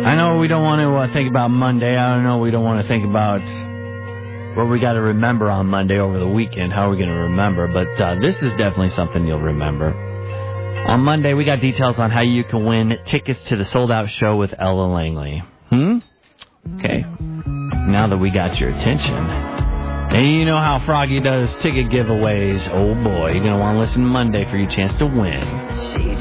I know we don't want to think about Monday. I don't know we don't want to think about what we got to remember on Monday over the weekend. How are we going to remember? But this is definitely something you'll remember. On Monday, we got details on how you can win tickets to the sold-out show with Ella Langley. Okay. Now that we got your attention, and you know how Froggy does ticket giveaways. Oh, boy. You're going to want to listen Monday for your chance to win.